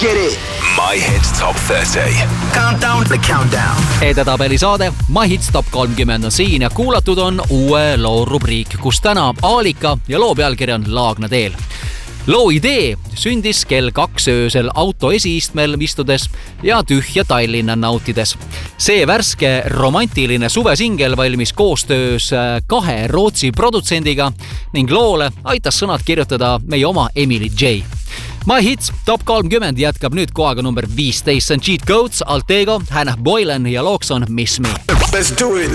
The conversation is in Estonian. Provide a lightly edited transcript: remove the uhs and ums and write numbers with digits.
Get it. My Hits Top 30. Countdown. The countdown. Edetabeli saade My Hits Top 30 on siin ja kuulatud on uue loo rubriik, kus täna Aalika ja loo pealkiri on Laagna teel. Loo idee sündis kell 2 öösel auto esiistmel istudes ja tühja Tallinna nautides. See värske romantiline suvesingel valmis koostöös 2 Rootsi produtsendiga ning loole aitas sõnad kirjutada meie oma Emily J. My Hits Top 30 jätkab nüüd kohaga number 15. See on Cheat Codes, Altego, Hannah Boylan ja looks on Miss Me. Let's do it.